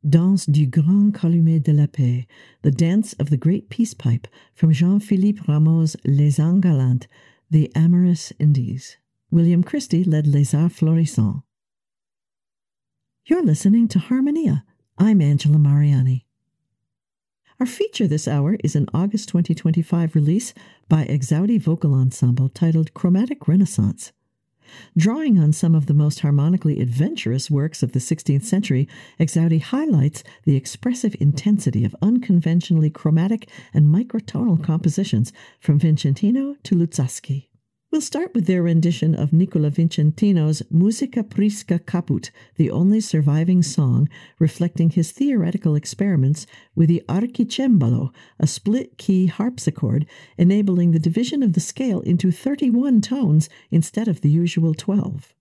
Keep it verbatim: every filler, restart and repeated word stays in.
Danse du Grand Calumet de la Paix, the Dance of the Great Peace Pipe, from Jean-Philippe Rameau's Les Ans Galants, The Amorous Indies. William Christie led Les Arts Florissants. You're listening to Harmonia. I'm Angela Mariani. Our feature this hour is an August twenty twenty-five release by Exaudi Vocal Ensemble titled Chromatic Renaissance. Drawing on some of the most harmonically adventurous works of the sixteenth century, Exaudi highlights the expressive intensity of unconventionally chromatic and microtonal compositions from Vincentino to Luzzaschi. We'll start with their rendition of Nicola Vincentino's Musica Prisca Caput, the only surviving song reflecting his theoretical experiments with the archicembalo, a split-key harpsichord enabling the division of the scale into thirty-one tones instead of the usual twelve.